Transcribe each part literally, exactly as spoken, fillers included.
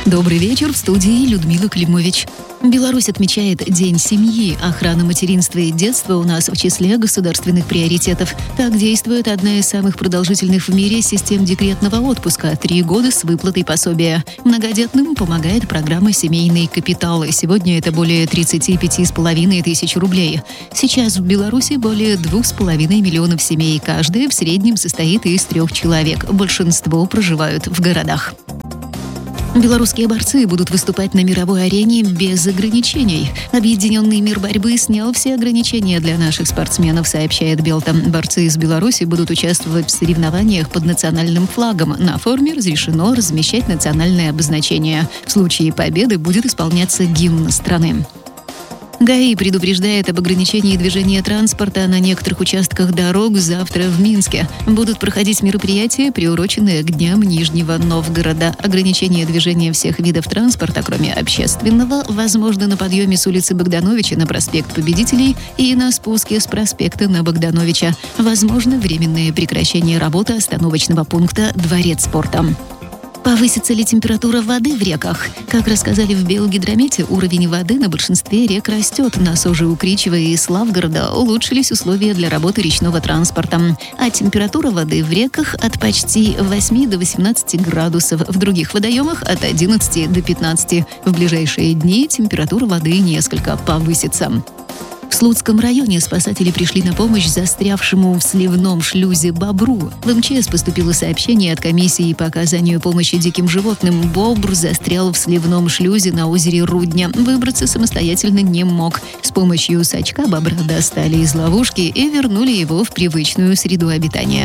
Добрый вечер, в студии Людмила Климович. Беларусь отмечает День семьи. Охрана материнства и детства у нас в числе государственных приоритетов. Так действует одна из самых продолжительных в мире систем декретного отпуска. Три года с выплатой пособия. Многодетным помогает программа «Семейный капитал». Сегодня это более тридцать пять с половиной тысяч рублей. Сейчас в Беларуси более двух с половиной миллионов семей. Каждая в среднем состоит из трех человек. Большинство проживают в городах. Белорусские борцы будут выступать на мировой арене без ограничений. Объединенный мир борьбы снял все ограничения для наших спортсменов, сообщает Белта. Борцы из Беларуси будут участвовать в соревнованиях под национальным флагом. На форме разрешено размещать национальное обозначение. В случае победы будет исполняться гимн страны. ГАИ предупреждает об ограничении движения транспорта на некоторых участках дорог завтра в Минске. Будут проходить мероприятия, приуроченные к Дням Нижнего Новгорода. Ограничение движения всех видов транспорта, кроме общественного, возможно на подъеме с улицы Богдановича на проспект Победителей и на спуске с проспекта на Богдановича. Возможно временное прекращение работы остановочного пункта «Дворец спорта». Повысится ли температура воды в реках? Как рассказали в Белгидромете, уровень воды на большинстве рек растет. На Соже у Кричева и Славгорода улучшились условия для работы речного транспорта. А температура воды в реках от почти восьми до восемнадцати градусов. В других водоемах от одиннадцати до пятнадцати. В ближайшие дни температура воды несколько повысится. В Слуцком районе спасатели пришли на помощь застрявшему в сливном шлюзе бобру. В МЧС поступило сообщение от комиссии по оказанию помощи диким животным. Бобр застрял в сливном шлюзе на озере Рудня. Выбраться самостоятельно не мог. С помощью сачка бобра достали из ловушки и вернули его в привычную среду обитания.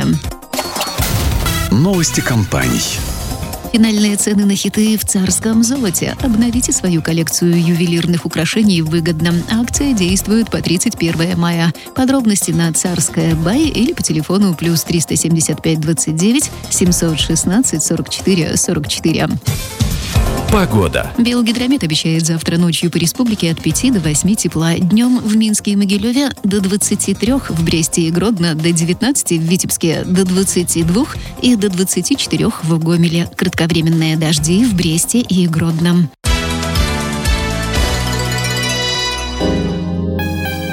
Новости компаний. Финальные цены на хиты в «Царском золоте». Обновите свою коллекцию ювелирных украшений выгодно. Акция действует по тридцать первое мая. Подробности на «Царская бай» или по телефону плюс триста семьдесят пять двадцать девять семьсот шестнадцать сорок четыре сорок четыре. Погода. Белгидромет обещает завтра ночью по республике от пяти до восьми тепла. Днем в Минске и Могилеве до двадцати трёх, в Бресте и Гродно до девятнадцати, в Витебске до двадцати двух и до двадцати четырёх в Гомеле. Кратковременные дожди в Бресте и Гродно.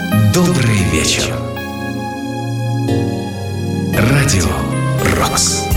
Добрый вечер. Радио «Рокс».